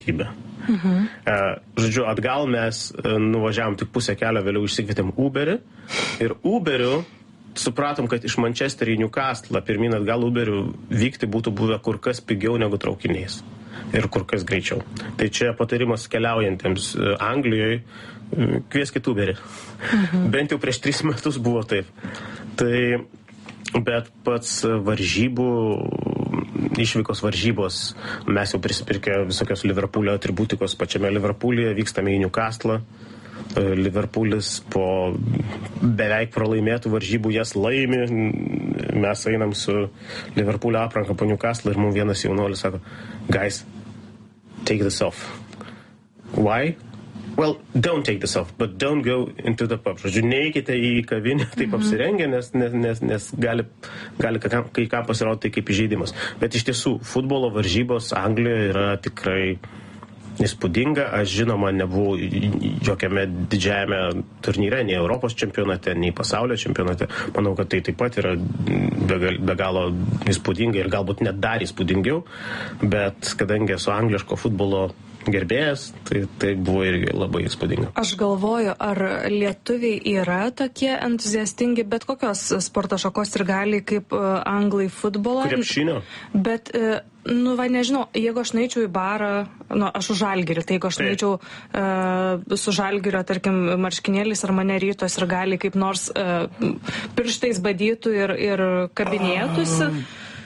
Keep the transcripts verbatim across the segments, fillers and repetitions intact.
Mhm. Žodžiu, atgal mes nuvažiavom tik pusę kelio, vėliau išsikvietėm Uberį ir Uberiu supratom, kad iš Mančesterio į Newcastle pirmin atgal Uberiu vykti būtų buvę kur kas pigiau negu traukiniais ir kur kas greičiau. Tai čia patarimas keliaujantiems Anglijoje, kvieskit Uberį. Mhm. Bent jau prieš tris metus buvo taip. Tai, bet pats varžybų, išvykos varžybos, mes jau prisipirkę visokios Liverpoolio atributikos pačiame Liverpoolyje, vykstame į Newcastle. Liverpoolis po beveik pralaimėtų varžybų jas laimi. Mes einam su Liverpoolio apranka po Newcastle ir mums vienas jaunuolis sako, guys, take this off. Why? Well, don't take this off, but don't go into the pub. Žodžiu, neikite į kavinę taip apsirengę, nes, nes, nes, nes gali, gali kai ką pasirodyti kaip įžeidimas. Bet iš tiesų, futbolo varžybos Anglijoje yra tikrai įspūdinga. Aš žinoma nebuvau jokiame didžiajame turnyre, nei Europos čempionate, nei pasaulio čempionate. Manau, kad tai taip pat yra be, be galo įspūdinga ir galbūt net dar įspūdingiau, bet kadangi esu angliško futbolo gerbėjas, tai, tai buvo irgi labai įspūdinga. Aš galvoju, ar lietuviai yra tokie entuziastingi, bet kokios sporto šakos ir gali kaip uh, anglai futbolą. Krepšinio. Bet, uh, nu, va, nežinau, jeigu aš nueičiau į barą, nu, aš už Žalgirį, tai jeigu aš nueičiau uh, su Žalgirio, tarkim, marškinėlis ar mane rytos ir gali kaip nors uh, pirštais badytų ir, ir kabinėtųsi. Um.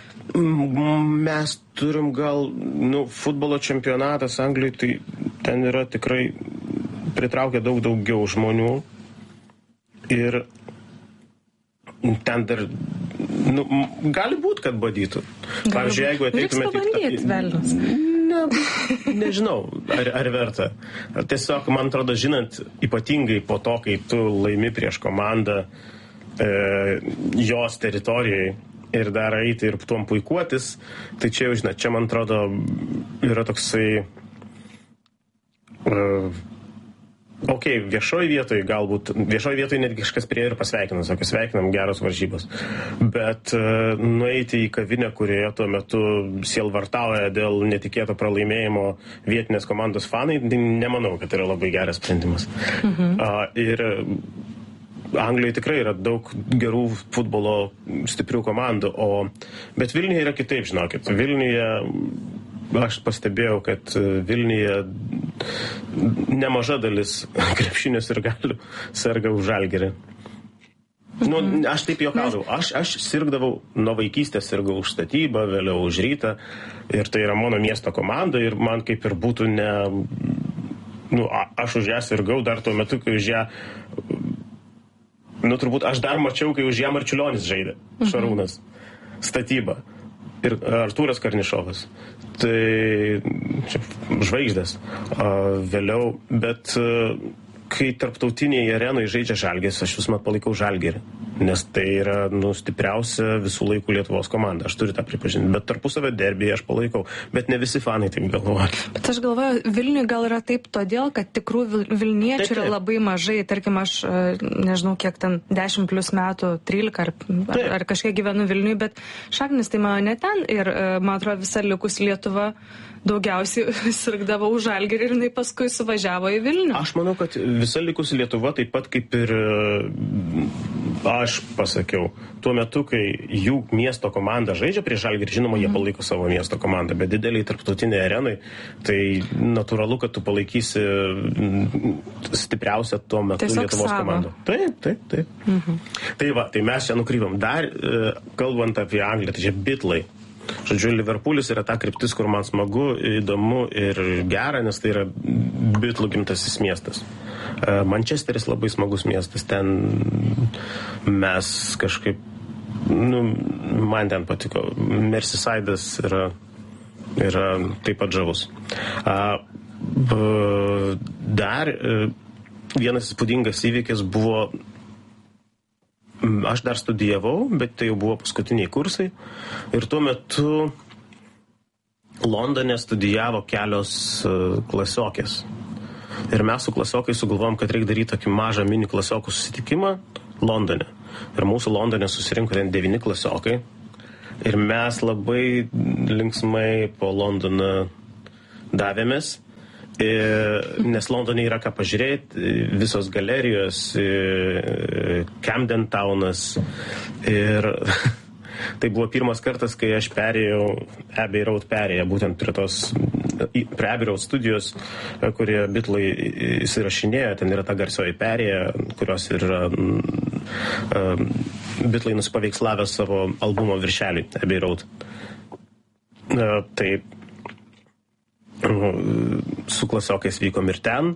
Mes turim gal, nu, futbolo čempionatas Anglijoje, tai ten yra tikrai pritraukia daug daugiau žmonių ir ten dar, nu, gali būti, kad badytų. Pavyzdžiui, jeigu ateitumėte... Reiks pabandyti, velnius. Ne, nežinau, ar, ar verta. Tiesiog, man atrodo, žinant, ypatingai po to, kai tu laimi prieš komandą e, jos teritorijai, ir dar eiti ir tuom puikuotis, tai čia jau, žinai, čia, man atrodo, yra toksai, uh, okei, okay, viešoj vietoj galbūt, viešoj vietoj netgi kažkas prie ir pasveikina, sako, sveikinam, geros varžybos, bet uh, nueiti į kavinę, kurioje tuo metu sielvartauja dėl netikėto pralaimėjimo vietinės komandos fanai, nemanau, kad yra labai geras sprendimas. Mhm. Uh, ir Anglijoje tikrai yra daug gerų futbolo stiprių komandų, o, bet Vilniuje yra kitaip, žinokit. Vilniuje, aš pastebėjau, kad Vilniuje nemaža dalis krepšinio sirgalių serga už Žalgirį. Nu, aš taip juokaudavau. Aš, aš sirgdavau nuo vaikystės, sirgau už Statybą, vėliau už Rytą, ir tai yra mano miesto komanda, ir man kaip ir būtų ne... Nu, aš už ją sirgau dar tuo metu, kai už ją... Nu, turbūt aš dar mačiau, kai už ją Marčiulionis žaidė, Šarūnas, Statyba ir Artūras Karnišovas. Tai čia žvaigždės vėliau, bet kai tarptautinėje arenoje žaidžia Žalgiris, aš visuomet palaikau Žalgirį, nes tai yra, nu, stipriausia visų laikų Lietuvos komanda, aš turiu tą pripažinti, bet tarpusavio derbį aš palaikau, bet ne visi fanai taip galvoja. Bet aš galvoju, Vilniui gal yra taip todėl, kad tikrų Vilniečių taip, taip. yra labai mažai, tarkim, aš nežinau, kiek ten dešimt plus metų, trylika ar, ar, ar kažkiek gyvenu Vilniui, bet šaknis tai mano ne ten ir, man atrodo, visa likus Lietuva daugiausiai sirgdavo už Žalgirį ir jinai paskui suvažiavo į Vilnių. Aš manau, kad visa likusi Lietuva taip pat kaip ir aš pasakiau. Tuo metu, kai jų miesto komanda žaidžia prieš Žalgirį, žinoma, jie palaiko savo miesto komandą, bet dideliai tarptautiniai arenai, tai natūralu, kad tu palaikysi stipriausią tuo metu tiesiog Lietuvos savo komandą. Taip, taip, taip. Mhm. Tai va, tai mes čia nukrypom. Dar kalbant apie Angliją, tai čia bitlai. Žodžiu, Liverpoolis yra ta kryptis, kur man smagu, įdomu ir gera, nes tai yra bitlų gimtasis miestas. Mančesteris labai smagus miestas, ten mes kažkaip, nu, man ten patiko. Merseyside'as yra, yra taip pat žavus. Dar vienas įspūdingas įvykis buvo, aš dar studijavau, bet tai jau buvo paskutiniai kursai. Ir tuo metu Londone studijavo kelios klasiokės. Ir mes su klasiokais sugalvojom, kad reikia daryti tokį mažą mini klasiokų susitikimą Londone. Ir mūsų Londone susirinko ten devyni klasiokai. Ir mes labai linksmai po Londoną davėmės. nes Londone yra ką pažiūrėti, visos galerijos, Camden Townas ir tai buvo pirmas kartas, kai aš perėjau Abbey Road perėję, būtent prie tos, prie Abbey Road studijos, kurie Beatlai įsirašinėjo, ten yra ta garsioji perėja, kurios ir uh, Beatlai nusipaveikslavę savo albumo viršelį Abbey Road. Uh, tai uh, su klasiokais vykom ir ten.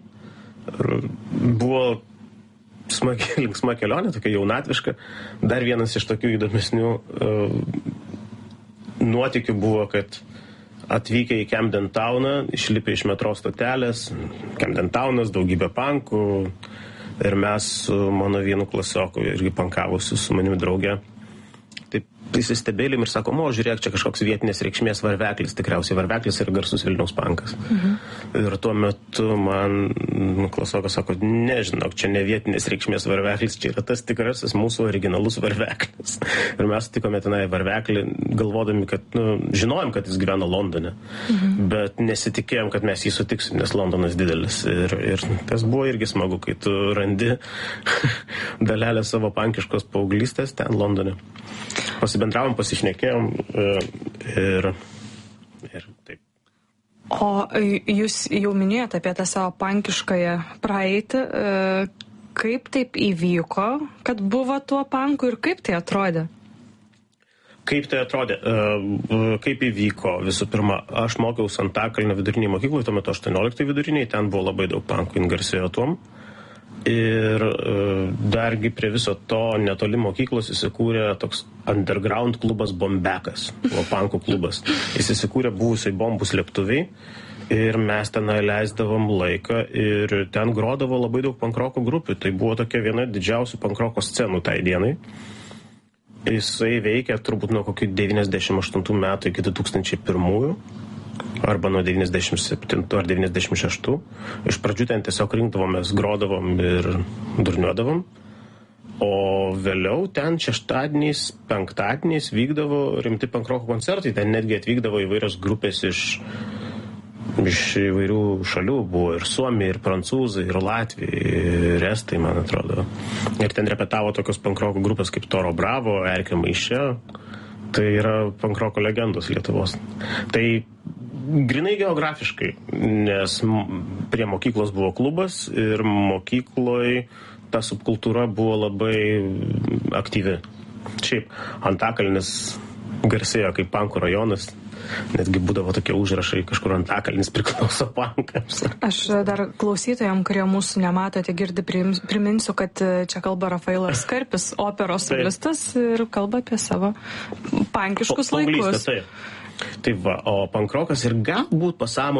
Buvo smagi, linksma kelionė, tokia jaunatviška. Dar vienas iš tokių įdomesnių uh, nuotykių buvo, kad atvykę į Camden Towną, išlipę iš metro stotelės, Camden Townas, daugybė pankų, ir mes su mano vienu klasioku irgi pankavusiu su manimi drauge. Taip įsistebėlim ir sakom, o žiūrėk, čia kažkoks vietinės reikšmės varveklis, tikriausiai varveklis yra garsus Vilniaus pankas. Mhm. Ir tuo metu man klasiokas sako, nežinok, čia ne vietinės reikšmės varveklis, čia yra tas tikrasis mūsų originalus varveklis. Ir mes sutikome tenai varveklį, galvodami, kad, nu, žinojom, kad jis gyvena Londone, mhm. bet nesitikėjom, kad mes jį sutiksim, nes Londonas didelis. Ir, ir tas buvo irgi smagu, kai tu randi dalelę savo pankiškos paauglystės ten Londone. Pasibendravom, pasišnekėjom ir, ir taip. O jūs jau minėjote apie tą savo pankiškąją praeitį. Kaip taip įvyko, kad buvo tuo panku ir kaip tai atrodė? Kaip tai atrodė? Kaip įvyko? Visų pirma, aš mokiausi Antakalnio vidurinėje mokykloje, tuo metu aštuonioliktoj viduriniai, ten buvo labai daug pankų, jin garsėjo tuom. Ir dargi prie viso to netoli mokyklos įsikūrė toks underground klubas Bombekas, buvo pankų klubas. Jis įsikūrė buvusiai bombų slėptuviai ir mes ten leisdavom laiką ir ten grodavo labai daug pankroko grupių. Tai buvo tokia viena didžiausių pankroko scenų tai dienai. Jisai veikė turbūt nuo kokių devyniasdešimt aštuntų metų iki du tūkstančiai pirmųjų. Arba nuo devyniasdešimt septintų ar devyniasdešimt šeštų. Iš pradžių ten tiesiog rinkdavomės, grodavom ir durniuodavom. O vėliau ten šeštadieniais, penktadieniais vykdavo rimti pankroko koncertai. Ten netgi atvykdavo įvairios grupės iš, iš įvairių šalių. Buvo ir Suomija, ir prancūzai, ir Latvija, ir Estai, man atrodo. Ir ten repetavo tokios pankroko grupės kaip Toro Bravo, Erkė Maišė. Tai yra pankroko legendos Lietuvos. Tai grinai geografiškai, nes prie mokyklos buvo klubas ir mokykloj ta subkultūra buvo labai aktyvi. Šiaip Antakalnis garsėjo kaip pankų rajonas, netgi būdavo tokie užrašai, kažkur Antakalnis priklauso pankams. Aš dar klausytojams, kurie mūsų nematote, girdi, priminsiu, kad čia kalba Rafailas Karpis, operos solistas ir kalba apie savo pankiškus laikus. Taip. Tai va, o pankrokas ir galbūt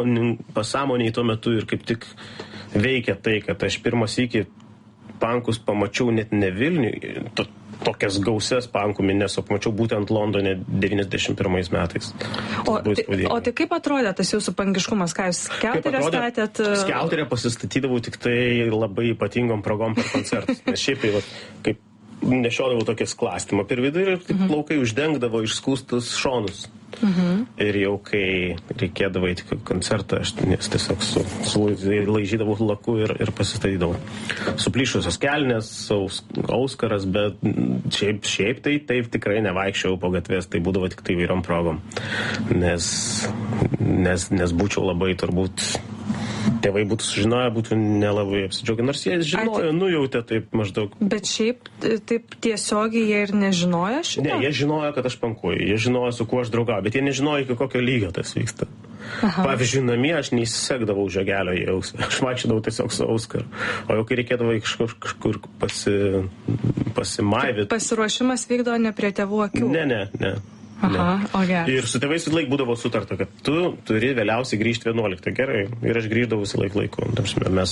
pasąmoniai tuo metu ir kaip tik veikia tai, kad aš pirmas iki pankus pamačiau net ne Vilniui, to, tokias gausias pankų minės, o pamačiau būtent Londone devyniasdešimt pirmais metais. O tai, o tai kaip atrodė tas jūsų pankiškumas? Ką jūs skelterę statėt? Skelterę pasistatydavau tik tai labai ypatingom progom per koncertus, nes šiaip tai, va, kaip nešiodavau tokį sklastymą per vidurį ir taip plaukai uždengdavo išskūstus šonus. Mhm. Ir jau kai reikėdavo į koncertą, aš tiesiog su, su laižydavau laku ir, ir pasistatydavau. Suplyšusios kelnės, auskaras, bet šiaip, šiaip tai taip tikrai nevaikščiau po gatvės, tai būdavo tik tai vyrom progom. Nes, nes, nes būčiau labai turbūt... Tėvai būtų sužinoję, būtų nelabai apsidžiaugę, nors jie žinojo, nujautė taip maždaug. Bet šiaip taip tiesiogiai jie ir nežinojo šitą? Ne, jie žinojo, kad aš pankuoju, jie žinojo, su kuo aš draugauju, bet jie nežinojo, iki kokio lygio tas vyksta. Aha. Pavyzdžiui, namie aš neįsisekdavau žagelio į ausį, aš vaikščiodavau tiesiog su auskaru, o jau kai reikėdavo kažkur, kažkur pasi, pasimaivyti. Pasiruošimas vykdo ne prie tėvų akių? Ne, ne, ne. Aha, o geras. Ir su tėvais vis laik būdavo sutarta, kad tu turi vėliausiai grįžti vienuoliktą. Gerai. Ir aš grįždavau visą laik laiku. Mes...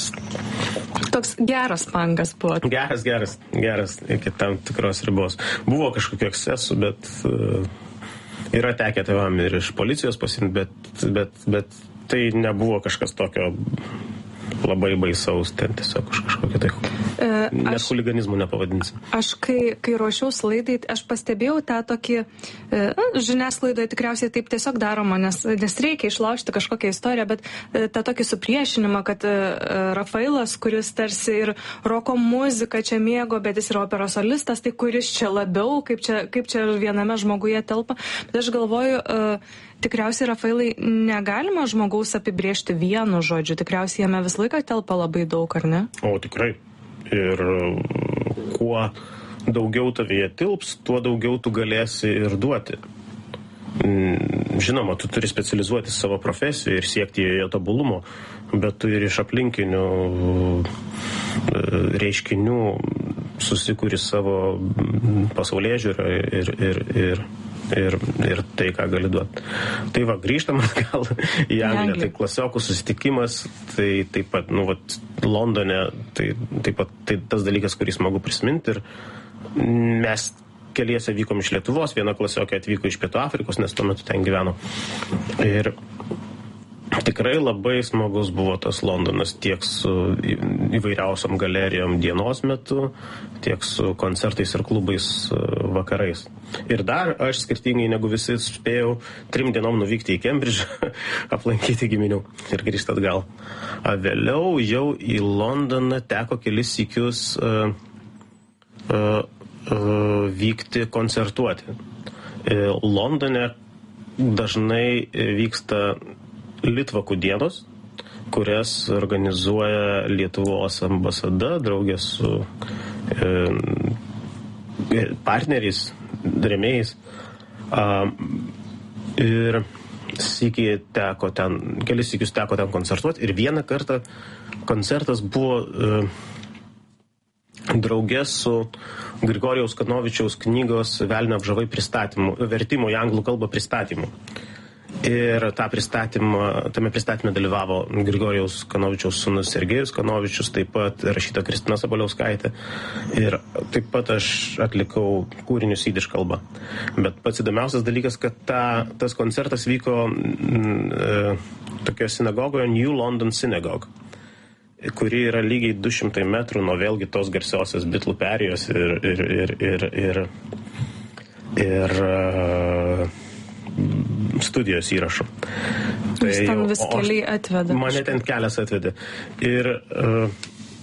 Toks geras pankas buvo. Geras, geras, geras, iki tam tikros ribos. Buvo kažkokių ekscesų, bet uh, yra tekę tėvam ir iš policijos pasimti, bet, bet, bet tai nebuvo kažkas tokio labai baisaus, ten tiesiog kažkokio tai e, net aš, huliganizmų nepavadinsim. Aš kai, kai ruošiaus laidai, aš pastebėjau tą tokį, e, žiniasklaidoje tikriausiai taip tiesiog daroma, nes, nes reikia išlaužti kažkokią istoriją, bet e, tą tokį supriešinimą, kad e, Rafailas, kuris tarsi ir roko muziką čia mėgo, bet jis yra operos solistas, tai kuris čia labiau, kaip čia, kaip čia viename žmoguje telpa. Bet aš galvoju, e, tikriausiai, Rafailai, negalima žmogaus apibrėžti vienu žodžiu. Tikriausiai jame vis laiką telpa labai daug, ar ne? O, tikrai. Ir kuo daugiau tavyje tilps, tuo daugiau tu galėsi ir duoti. Žinoma, tu turi specializuoti savo profesiją ir siekti joje tobulumo, bet tu ir iš aplinkinių reiškinių susikuri savo pasaulėžiūrą ir, ir, ir Ir, ir tai, ką gali duoti. Tai va, grįžtam atgal į Angliją. Tai klasiokų susitikimas, tai taip pat, nu, vat, Londone, tai taip pat tai tas dalykas, kurį smagu prisiminti. Ir mes keliese vykom iš Lietuvos, viena klasiokė atvyko iš Pietų Afrikos, nes tuo metu ten gyveno. Ir tikrai labai smagus buvo tas Londonas tiek su įvairiausiom galerijom dienos metu, tiek su koncertais ir klubais vakarais. Ir dar aš skirtingai negu visi spėjau trim dienom nuvykti į Kembridžą, aplankyti giminių ir grįžti atgal. A vėliau jau į Londoną teko kelis sykius uh, uh, uh, vykti koncertuoti. Uh, Londone dažnai vyksta Litvakų dienos, kurias organizuoja Lietuvos ambasada draugė su e, partneriais, rėmėjais. A, ir sykiai teko ten, kelis sykius teko ten koncertuoti ir vieną kartą koncertas buvo e, draugė su Grigorijaus Kanovičiaus knygos Velnio apžavai pristatymu, vertimo į anglų kalbą pristatymu. Ir tą pristatymą, tame pristatyme dalyvavo Grigorijaus Kanovičiaus sūnus Sergejus Kanovičius, taip pat rašyta Kristina Sabaliauskaitė. Ir taip pat aš atlikau kūrinius jidiš kalba. Bet pats įdomiausias dalykas, kad ta, tas koncertas vyko e, tokioje sinagogoje New London Synagogue, kuri yra lygiai du šimtai metrų nuo vėlgi tos garsiosios Bitlų perėjos ir ir ir ir ir, ir uh, studijos įrašų. Tai, Jūs ten vis keliai atveda. Mane ten kelias atvedė. Ir uh,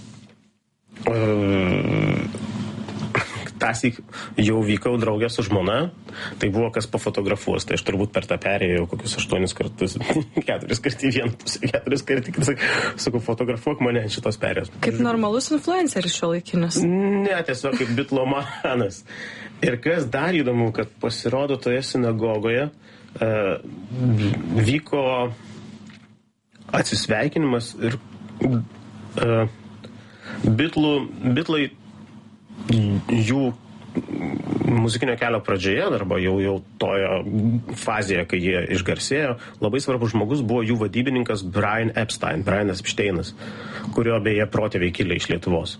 uh, tąsyk jau vykau draugę su žmona, tai buvo kas pafotografuos, tai aš turbūt per tą perėjau kokius aštuonis kartus, keturis kartus į vieną pusę, keturis kartus, sakau, fotografuok mane ant šitos perėjos. Kaip normalus influenceris šiuolaikinis? Ne, tiesiog kaip bitlomanas. Ir kas dar įdomu, kad pasirodo toje sinagogoje uh, vyko atsisveikinimas ir uh, bitlų, bitlai jų muzikinio kelio pradžioje, arba jau, jau toje fazėje, kai jie išgarsėjo, labai svarbus žmogus buvo jų vadybininkas Brian Epstein, Brianas Epsteinas, kurio beje protėviai kilę iš Lietuvos.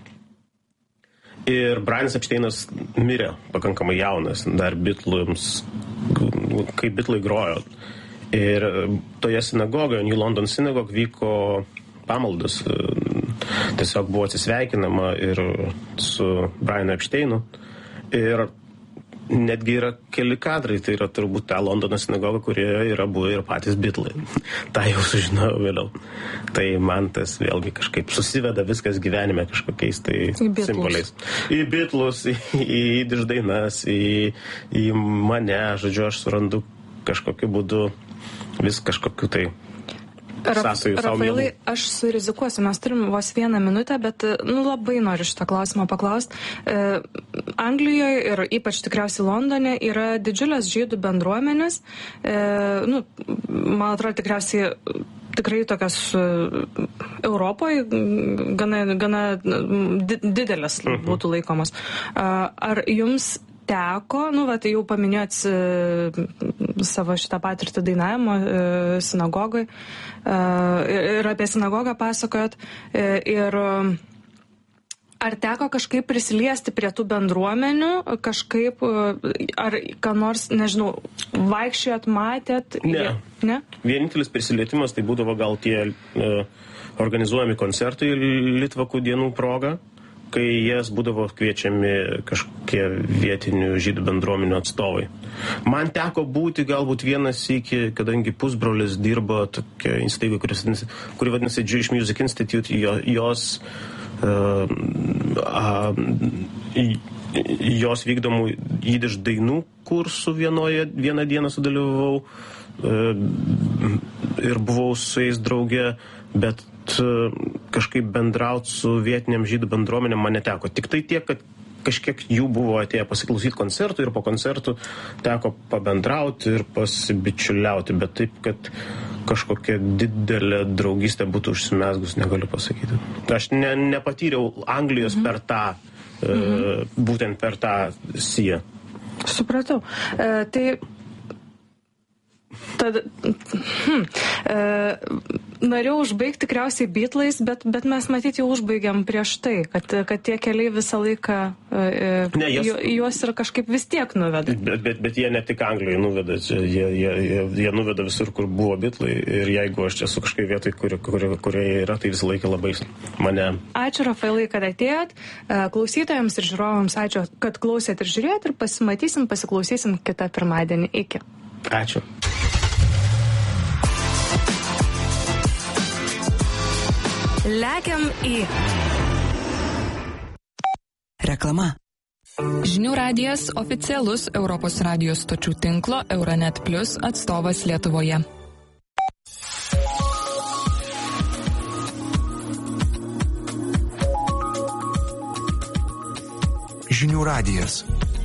Ir Brianas Epsteinas mirė pakankamai jaunas, dar bitlams, kai bitlai grojo. Ir toje sinagogoje, New London Synagogue, vyko pamaldas. Tiesiog buvo atsisveikinama ir su Brianu Epsteinu. Ir netgi yra keli kadrai, tai yra turbūt ta Londono sinagoga, kurioje yra buvę ir patys bitlai. Ta jau sužinojau vėliau. Tai man tas vėlgi kažkaip susiveda viskas gyvenime kažkokiais tai simboliais. Į bitlus, į, į jidiš dainas, į, į mane, žodžiu, aš surandu kažkokiu būdu vis kažkokiu tai sąsajų. Rafailai, aš surizikuosiu, mes turim vos vieną minutę, bet nu, labai noriu šitą klausimą paklausti. E, Anglijoje ir ypač tikriausiai Londone yra didžiulės žydų bendruomenės. E, nu, man atrodo, tikriausiai tikrai tokios Europoje gana, gana didelės būtų laikomas. Ar jums teko, nu, va, tai jau paminėjot savo šitą patirtį dainavimo sinagogoj ir apie sinagogą pasakojot, ir ar teko kažkaip prisiliesti prie tų bendruomenių, kažkaip, ar ką nors, nežinau, vaikščiojat, matėt? Ne. Ne? Vienintelis prisilietimas tai būdavo gal tie uh, organizuojami koncertai Litvakų dienų proga, kai jas būdavo kviečiami kažkokie vietinių žydų bendruomenių atstovai. Man teko būti galbūt vienas iki, kadangi pusbrolis dirbo tokia įstaiga, kuri vadinasi Jewish Music Institute, jos, uh, uh, jos vykdomų jidiš dainų kursų vienoje, vieną dieną sudalyvavau uh, ir buvau su jais drauge, bet kažkaip bendrauti su vietiniam žydų bendruomenėm man neteko. Tik tai tiek, kad kažkiek jų buvo atėję pasiklausyti koncertų ir po koncertų teko pabendrauti ir pasibičiuliauti, bet taip, kad kažkokia didelė draugystė būtų užsimesgus, negaliu pasakyti. Aš ne, nepatyriau Anglijos mhm. per tą, mhm. e, būtent per tą siją. Supratau. E, tai Tad, hmm, e, norėjau užbaigti tikriausiai Beatlais, bet, bet mes matyti jau užbaigiam prieš tai, kad, kad tie keliai visą laiką e, ne, jas, juos ir kažkaip vis tiek nuveda. Bet, bet, bet jie ne tik Anglijoje nuveda, jie, jie, jie, jie nuveda visur, kur buvo Beatlai, ir jeigu aš čia su kažkai vietoj, kurioje kur, kur yra, tai visą laiką labai mane... Ačiū, Rafaelai, kad atėjot. Klausytojams ir žiūrovams ačiū, kad klausėt ir žiūrėjot, ir pasimatysim, pasiklausysim kitą pirmadienį. Iki. Ačiū. Lekiam į reklama. Žinių radijas oficialus Europos radijos stočių tinklo Euronet Plus atstovas Lietuvoje. Žinių radijas.